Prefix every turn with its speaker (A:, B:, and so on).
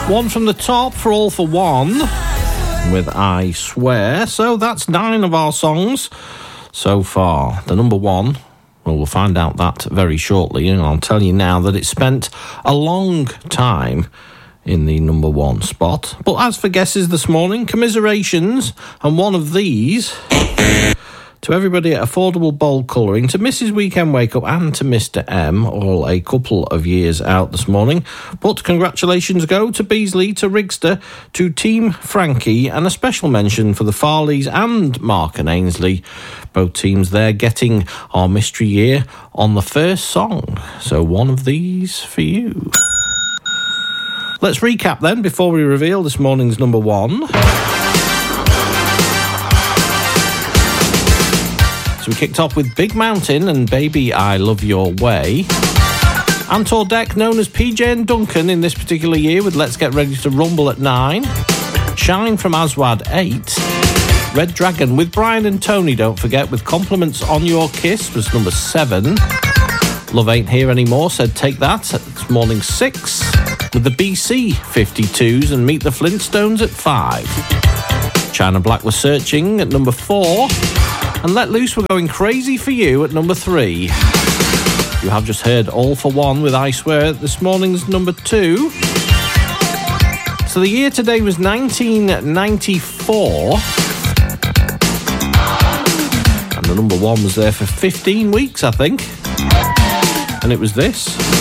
A: One from the top for All for One with I Swear. So that's 9 of our songs so far. The number one, well, we'll find out that very shortly, and I'll tell you now that it spent a long time in the number one spot. But as for guesses this morning, commiserations, and one of these to everybody at Affordable Bold Colouring, to Mrs. Weekend Wake Up and to Mr. M, all a couple of years out this morning. But congratulations go to Beasley, to Rigster, to Team Frankie, and a special mention for the Farleys and Mark and Ainsley. Both teams there getting our mystery year on the first song. So one of these for you. Let's recap then before we reveal this morning's number one. So we kicked off with Big Mountain and Baby I Love Your Way. Antor Deck, known as PJ and Duncan in this particular year, with Let's Get Ready to Rumble at 9. Shine from Aswad 8. Red Dragon with Brian and Tony, don't forget, with Compliments on Your Kiss was number 7. Love Ain't Here Anymore said Take That at morning 6. With the BC 52s and Meet the Flintstones at 5. China Black was Searching at number 4. And Let Loose were Going Crazy for You at number 3. You have just heard All for One with I Swear at this morning's number 2. So the year today was 1994. And the number one was there for 15 weeks, I think. And it was this.